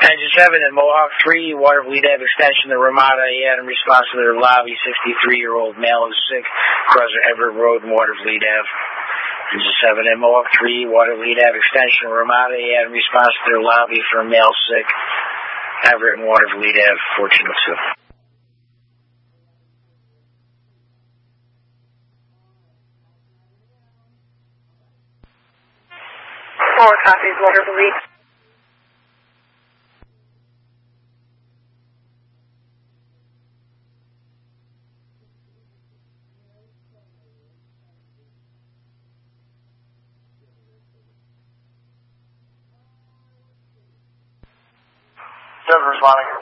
Engine 7 at Mohawk 3, Watervliet Ave extension, the Ramada in response to their lobby, 63-year-old male who's sick, Crosser Everett Road and Watervliet Ave. Engine 7 at Mohawk 3, Watervliet Ave extension, Ramada in response to their lobby for a male sick, Everett and Watervliet Ave, 1402. 4 copies, Watervliet. Responding.